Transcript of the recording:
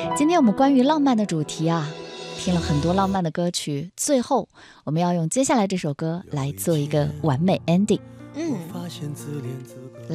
今天我们关于浪漫的主题啊，听了很多浪漫的歌曲，最后我们要用接下来这首歌来做一个完美 ending。